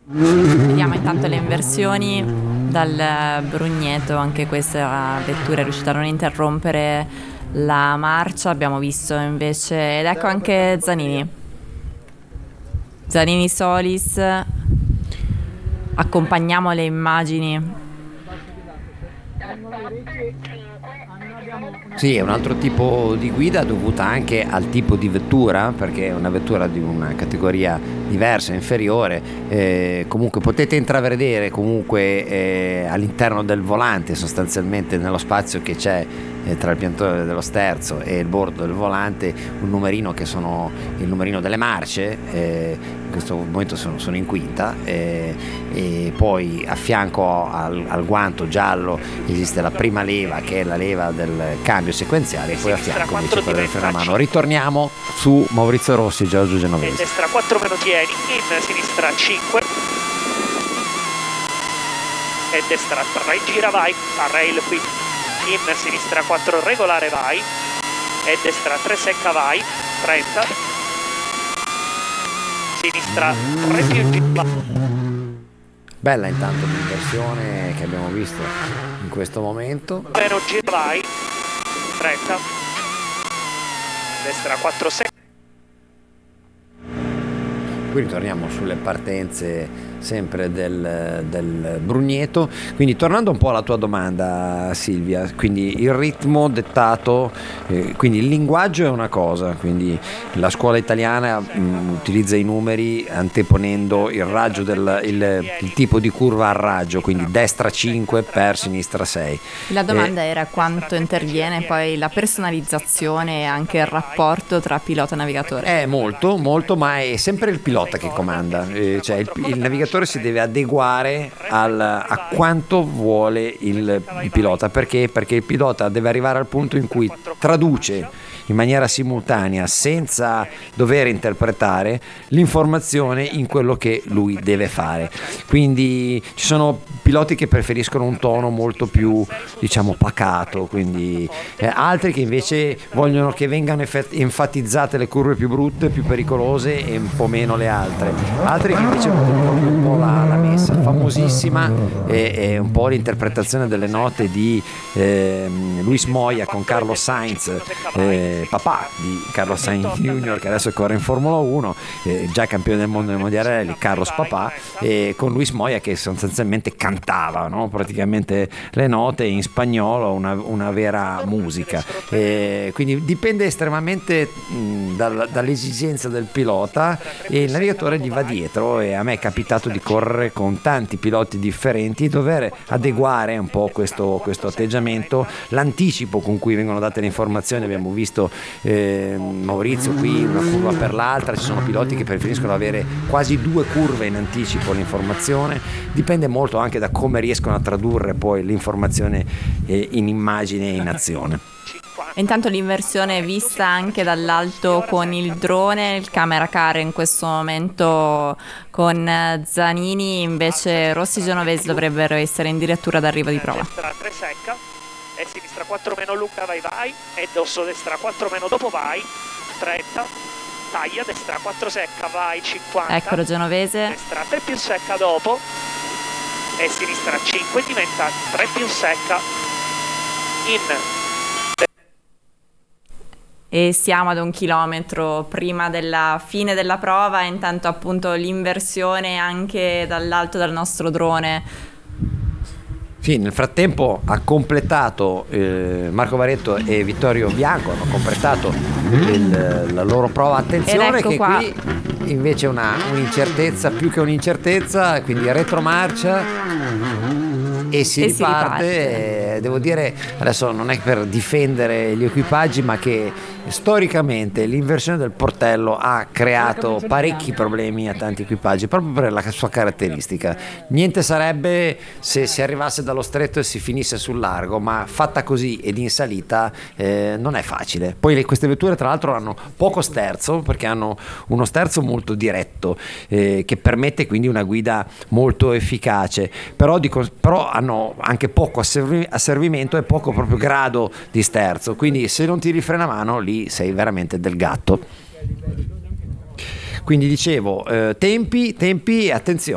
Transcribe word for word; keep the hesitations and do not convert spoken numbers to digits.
Vediamo intanto le inversioni dal Brugneto, anche questa vettura è riuscita a non interrompere la marcia, abbiamo visto invece, ed ecco anche Zanini, Zanini Solis, accompagniamo le immagini. Sì, è un altro tipo di guida dovuta anche al tipo di vettura, perché è una vettura di una categoria diversa, inferiore. Eh, comunque potete intravedere comunque eh, all'interno del volante, sostanzialmente nello spazio che c'è eh, tra il piantone dello sterzo e il bordo del volante, un numerino che sono il numerino delle marce. Eh, in questo momento sono, sono in quinta, eh, e poi a fianco al, al guanto giallo esiste la prima leva, che è la leva del cambio sequenziale, e poi a fianco invece quella del freno a mano. Ritorniamo su Maurizio Rossi e Giorgio Genovese. Destra quattro meno tieni, in sinistra cinque e destra tre, gira vai, a rail qui, in sinistra quattro regolare vai e destra tre secca vai, trenta, sinistra tre più gira. Bella intanto l'inversione che abbiamo visto in questo momento. Meno gira vai, trenta, destra quattro secca. Qui ritorniamo sulle partenze sempre del, del Brugneto. Quindi tornando un po' alla tua domanda, Silvia, quindi il ritmo dettato, eh, quindi il linguaggio è una cosa, quindi la scuola italiana mh, utilizza i numeri anteponendo il raggio del il, il tipo di curva al raggio, quindi destra cinque per sinistra sei. La domanda eh, era quanto interviene poi la personalizzazione e anche il rapporto tra pilota e navigatore. È molto, molto, ma è sempre il pilota che comanda, eh, cioè il, il navigatore si deve adeguare al, a quanto vuole il, il pilota. Perché? Perché il pilota deve arrivare al punto in cui traduce in maniera simultanea, senza dover interpretare l'informazione in quello che lui deve fare. Quindi ci sono piloti che preferiscono un tono molto più, diciamo, pacato, quindi eh, altri che invece vogliono che vengano effett- enfatizzate le curve più brutte, più pericolose, e un po' meno le altre. Altri che invece vogliono un po' la, la messa famosissima è, è un po' l'interpretazione delle note di eh, Luis Moya con Carlos Sainz, eh, papà di Carlos Sainz Junior, che adesso corre in Formula uno, eh, già campione del mondo nel mondiale rally, Carlos papà, e con Luis Moya che sostanzialmente cantava, no? Praticamente le note in spagnolo, una, una vera musica. E quindi dipende estremamente mh, dal, dall'esigenza del pilota, e il navigatore gli va dietro. E a me è capitato di correre con tanti piloti differenti, dover adeguare un po' questo, questo atteggiamento, l'anticipo con cui vengono date le informazioni. Abbiamo visto eh, Maurizio qui una curva per l'altra, ci sono piloti che preferiscono avere quasi due curve in anticipo l'informazione. Dipende molto anche da come riescono a tradurre poi l'informazione eh, in immagine e in azione. Intanto l'inversione è vista anche dall'alto con il drone, il camera car in questo momento con Zanini, invece Rossi e Genovese dovrebbero essere addirittura d'arrivo di prova. tre secca e sinistra quattro meno lunga vai vai e dosso destra quattro meno dopo vai, trenta, taglia, destra quattro secca vai, cinquanta, eccolo Genovese, destra tre più secca dopo e sinistra cinque, diventa tre più secca in. E siamo ad un chilometro prima della fine della prova, intanto appunto l'inversione anche dall'alto dal nostro drone. Sì, nel frattempo ha completato eh, Marco Baretto e Vittorio Bianco hanno completato il, la loro prova. Attenzione ecco che qua. Qui invece una un'incertezza, più che un'incertezza, quindi retromarcia e si e riparte, si riparte. Eh, devo dire, adesso non è per difendere gli equipaggi, ma che storicamente l'inversione del portello ha creato parecchi problemi a tanti equipaggi proprio per la sua caratteristica. Niente sarebbe se si arrivasse dallo stretto e si finisse sul largo, ma fatta così ed in salita eh, non è facile. Poi le, queste vetture tra l'altro hanno poco sterzo, perché hanno uno sterzo molto diretto eh, che permette quindi una guida molto efficace, però, dico, però hanno anche poco asservi, asservimento e poco proprio grado di sterzo, quindi se non tiri frenamano lì sei veramente del gatto. Quindi dicevo, eh, tempi, tempi, attenzione.